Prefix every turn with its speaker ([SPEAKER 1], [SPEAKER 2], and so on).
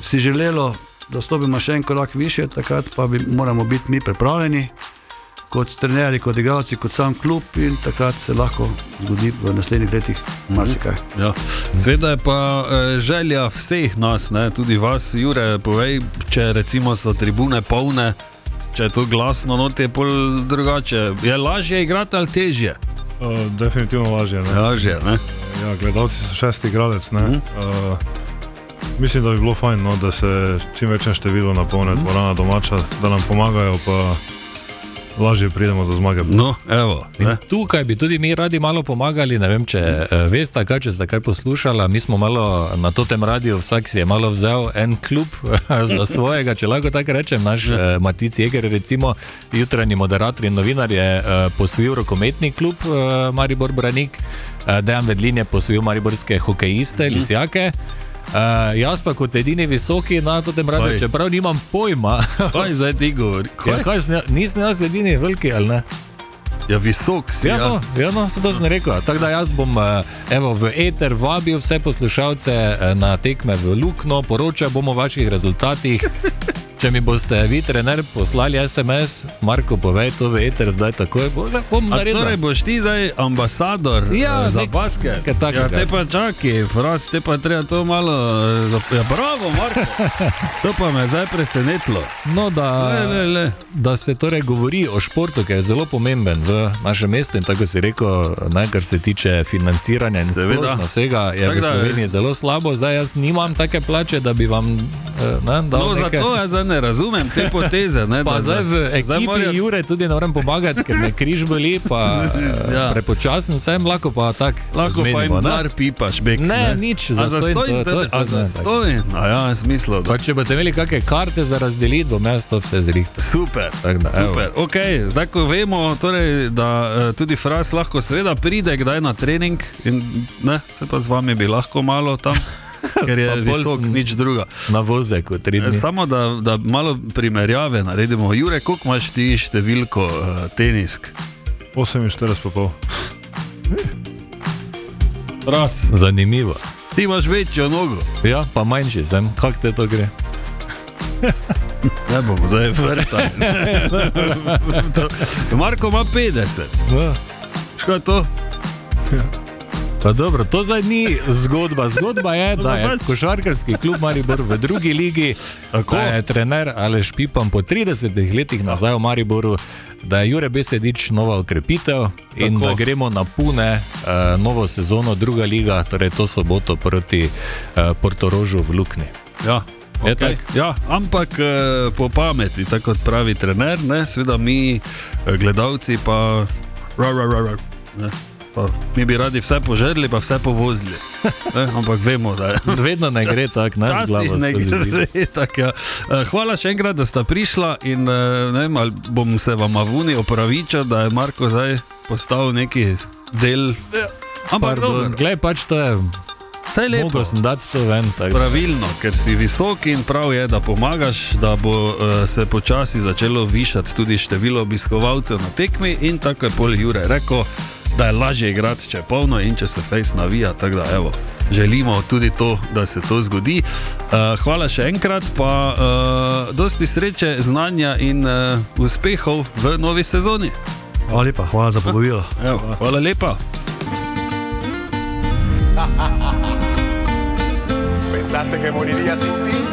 [SPEAKER 1] si želelo, da stopimo še en korak više, takrat pa moramo biti mi pripravljeni, kot trenerji, kot igralci, kot sam klub, in takrat se lahko zgodi v naslednjih letih marsikaj.
[SPEAKER 2] Ja. Zveda je pa želja vseh nas, ne? Tudi vas, Jure, povej, če recimo so tribune polne, če je to glasno, no te je pol drugače. Je lažje igrati ali težje?
[SPEAKER 3] Definitivno lažje, ne?
[SPEAKER 2] Lažje, ne?
[SPEAKER 3] Ja, gledalci so 6. igralec, ne? Mislim, da bi bilo fajn, no, da se čim večjem številu napolne dvorana domača, da nam pomagajo, pa lažje pridemo do zmage.
[SPEAKER 2] No, evo.
[SPEAKER 4] Tukaj bi tudi mi radi malo pomagali, ne vem, če veste, če ste kaj poslušala, mi smo malo na tem radiju, vsak si je malo vzel en klub za svojega, če lahko tako rečem, naš Matic Jeger, recimo, jutranji moderator in novinar je posvojil rokometni klub Maribor Branik, Dejan Vedlin je posvojil mariborske hokejiste, Lisjake. Jaz pa kot edini visoki na tem radiju, čeprav nimam pojma.
[SPEAKER 2] Kaj zdaj ti govori?
[SPEAKER 4] Nisem jaz edini veliki, ali ne?
[SPEAKER 2] Ja, visok si,
[SPEAKER 4] ja. No, se to sem rekel. Tako da jaz bom v eter vabil vse poslušalce na tekme v Lukno, poročal bom o vaših rezultatih. Če mi boste vi, trener, poslali SMS, Marko, povej to v eter zdaj takoj, bom naredil.
[SPEAKER 2] A torej boš ti zdaj ambasador za basket? Ja, te pa čaki, Fras, te pa treba to malo... Ja, bravo, Marko! To pa me zdaj presenetilo.
[SPEAKER 4] No, da se torej govori o športu, ki je zelo pomemben v našem mestu in tako si rekel, kar se tiče financiranja in splošno vsega, je v Sloveniji zelo slabo. Zdaj jaz nimam take plače, da bi vam dal nekaj...
[SPEAKER 2] No, zato jaz ne razumem te poteze. Ne,
[SPEAKER 4] pa zdaj v ekipi Jure tudi ne moram pomagati, ker me križ boli, pa prepočasen sem, lahko pa tak
[SPEAKER 2] lahko
[SPEAKER 4] zmenimo,
[SPEAKER 2] pa jim dar pipaš, bek.
[SPEAKER 4] Ne, nič, zastojim.
[SPEAKER 2] A ja, smislo.
[SPEAKER 4] Pa če boste imeli kakve karte za razdeliti, bom jaz to vse zrihtal.
[SPEAKER 2] Super, super. Ok, zdaj ko vemo, torej, da tudi Fras lahko seveda pride kdaj na trening in ne, se pa z vami bi lahko malo tam, ker je visok, nič druga.
[SPEAKER 4] Na vozeku, 3 dni.
[SPEAKER 2] Samo da malo primerjave naredimo. Jure, koliko imaš ti številko tenisk?
[SPEAKER 3] 48,5.
[SPEAKER 2] Raz.
[SPEAKER 4] Zanimivo.
[SPEAKER 2] Ti imaš večjo nogo.
[SPEAKER 4] Ja, pa manjši sem. Kako te to gre?
[SPEAKER 2] Ne bomo zdaj vrtali. Marko ima 50. Škoda to?
[SPEAKER 4] Pa dobro, to zdaj ni zgodba. Zgodba je, da je košarkarski klub Maribor v drugi ligi, da je trener Aleš Pipan po 30 letih nazaj v Mariboru, da je Jure Besedič nova okrepitev in da gremo na Pune novo sezono, druga liga, torej to soboto proti Portorožu v Lukni.
[SPEAKER 2] Ja. Okay. Ja, ampak po pameti, tako kot pravi trener, ne, seveda mi gledalci pa ne. Pa mi bi radi vse požrli, pa vse povozili. Ampak vemo, da je...
[SPEAKER 4] Vedno ne gre tako, ne z glavo skozi
[SPEAKER 2] tak, ja. Hvala še enkrat, da sta prišla in ne vem, ali bom se vam avuni opravičal, da je Marko zdaj postal neki del... Ampak dobro.
[SPEAKER 4] Glej, pač to je...
[SPEAKER 2] Vse lepo.
[SPEAKER 4] Mogo sem dati to ven.
[SPEAKER 2] Pravilno, ker si visok in prav je, da pomagaš, da bo se počasi začelo višati tudi število obiskovalcev na tekmi in tako je pol Jure rekel, da je lažje igrati, če je polno in če se fejs navija, tako da evo, želimo tudi to, da se to zgodi. Hvala še enkrat, pa dosti sreče, znanja in uspehov v novi sezoni.
[SPEAKER 1] Hvala lepa, hvala za povabilo.
[SPEAKER 2] Hvala lepa.
[SPEAKER 5] Pensaste que moriría sin ti?